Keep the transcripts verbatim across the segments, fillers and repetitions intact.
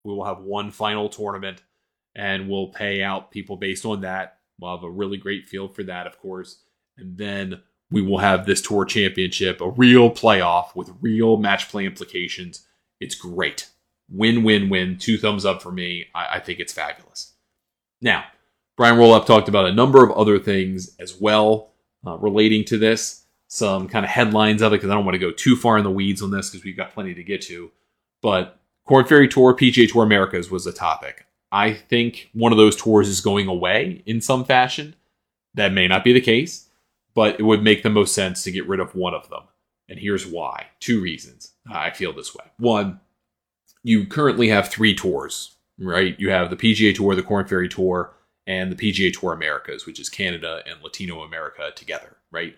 We will have one final tournament, and we'll pay out people based on that. We'll have a really great field for that, of course. And then we will have this tour championship, a real playoff with real match play implications. It's great. Win, win, win. Two thumbs up for me. I, I think it's fabulous. Now, Brian Roloff talked about a number of other things as well uh, relating to this. Some kind of headlines of it, because I don't want to go too far in the weeds on this because we've got plenty to get to. But Korn Ferry Tour, P G A Tour Americas was a topic. I think one of those tours is going away in some fashion. That may not be the case, but it would make the most sense to get rid of one of them. And here's why. Two reasons I feel this way. One, you currently have three tours, right? You have the P G A Tour, the Korn Ferry Tour, and the P G A Tour Americas, which is Canada and Latino America together, right?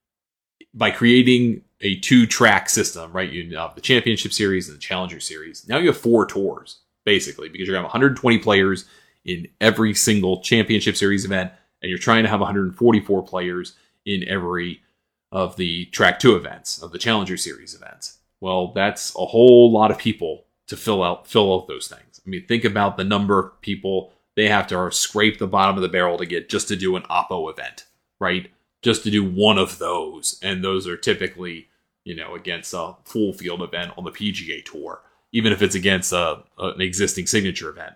By creating a two-track system, right? You have the Championship Series and the Challenger Series. Now you have four tours, basically, because you're going to have one hundred twenty players in every single Championship Series event, and you're trying to have one hundred forty-four players in every of the Track two events, of the Challenger Series events. Well, that's a whole lot of people to fill out fill out those things. I mean, think about the number of people they have to scrape the bottom of the barrel to get just to do an Oppo event, right? Just to do one of those. And those are typically, you know, against a full field event on the P G A Tour, even if it's against a, an existing signature event.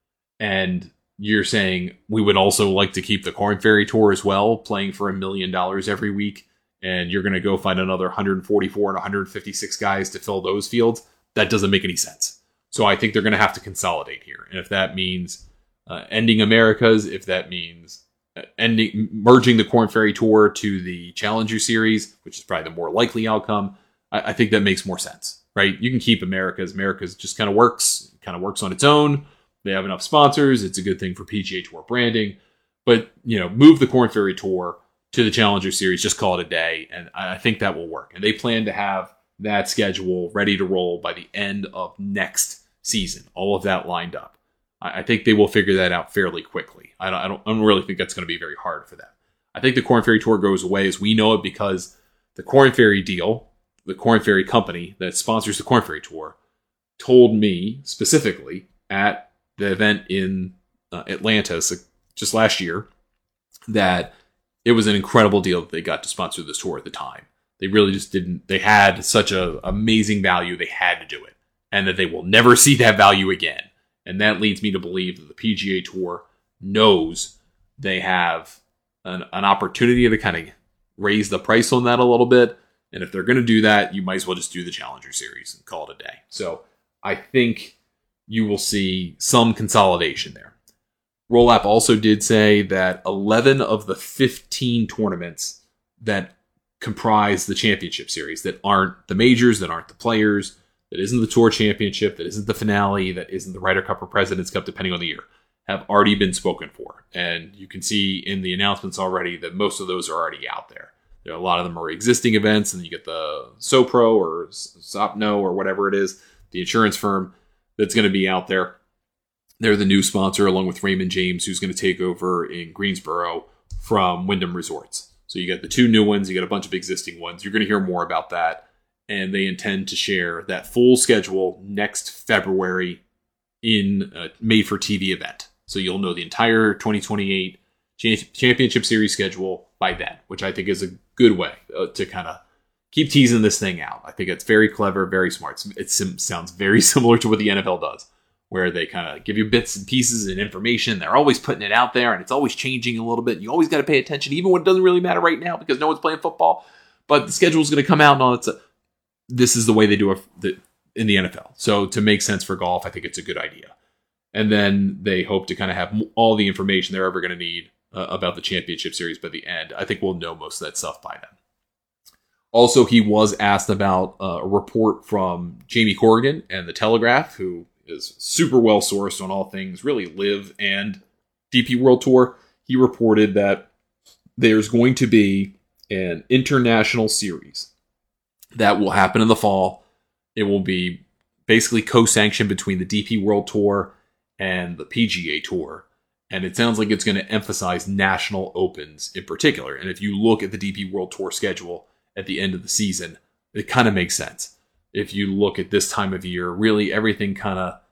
And you're saying we would also like to keep the Korn Ferry Tour as well, playing for a million dollars every week, and you're going to go find another one hundred forty-four and one hundred fifty-six guys to fill those fields. That doesn't make any sense. So I think they're going to have to consolidate here. And if that means uh, ending Americas, if that means uh, ending merging the Korn Ferry Tour to the Challenger Series, which is probably the more likely outcome, I, I think that makes more sense, right? You can keep Americas. Americas just kind of works, kind of works on its own. They have enough sponsors. It's a good thing for P G A Tour branding. But, you know, move the Korn Ferry Tour to the Challenger Series, just call it a day. And I think that will work. And they plan to have that schedule ready to roll by the end of next season. All of that lined up. I think they will figure that out fairly quickly. I don't, I don't, I don't really think that's going to be very hard for them. I think the Korn Ferry Tour goes away as we know it because the Korn Ferry deal, the Korn Ferry company that sponsors the Korn Ferry Tour, told me specifically at the event in uh, Atlanta so just last year that it was an incredible deal that they got to sponsor this tour at the time. They really just didn't, they had such an amazing value, they had to do it. And that they will never see that value again. And that leads me to believe that the P G A Tour knows they have an, an opportunity to kind of raise the price on that a little bit. And if they're going to do that, you might as well just do the Challenger Series and call it a day. So I think you will see some consolidation there. Roloff also did say that eleven of the fifteen tournaments that comprise the Championship Series, that aren't the majors, that aren't the players, that isn't the Tour Championship, that isn't the finale, that isn't the Ryder Cup or President's Cup, depending on the year, have already been spoken for. And you can see in the announcements already that most of those are already out there. There are a lot of them are existing events, and you get the SoPro or Sopno or whatever it is, the insurance firm that's going to be out there. They're the new sponsor, along with Raymond James, who's going to take over in Greensboro from Wyndham Resorts. So you got the two new ones, you got a bunch of existing ones. You're going to hear more about that. And they intend to share that full schedule next February in a made-for-T V event. So you'll know the entire twenty twenty-eight Championship Series schedule by then, which I think is a good way uh, to kind of keep teasing this thing out. I think it's very clever, very smart. It sounds very similar to what the N F L does, where they kind of give you bits and pieces and information. They're always putting it out there, and it's always changing a little bit. You always got to pay attention, even when it doesn't really matter right now because no one's playing football. But the schedule is going to come out and all that. This is the way they do it in the N F L. So to make sense for golf, I think it's a good idea. And then they hope to kind of have all the information they're ever going to need uh, about the Championship Series by the end. I think we'll know most of that stuff by then. Also, he was asked about uh, a report from Jamie Corrigan and The Telegraph, who is super well sourced on all things really live and D P World Tour. He reported that there's going to be an international series that will happen in the fall. It will be basically co-sanctioned between the D P World Tour and the P G A Tour. And it sounds like it's going to emphasize national opens in particular. And if you look at the D P World Tour schedule at the end of the season, it kind of makes sense. If you look at this time of year, really everything kind of